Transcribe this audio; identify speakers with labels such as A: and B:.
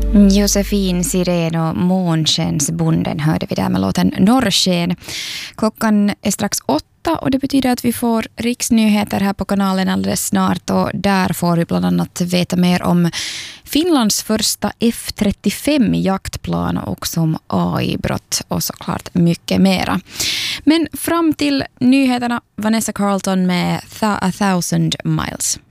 A: Josefin Sirén och Månskensbonden hörde vi där med låten Norrsken. Klockan är strax 8 och det betyder att vi får riksnyheter här på kanalen alldeles snart, och där får vi bland annat veta mer om Finlands första F-35-jaktplan och också om AI-brott och såklart mycket mera. Men fram till nyheterna, Vanessa Carlton med A Thousand Miles.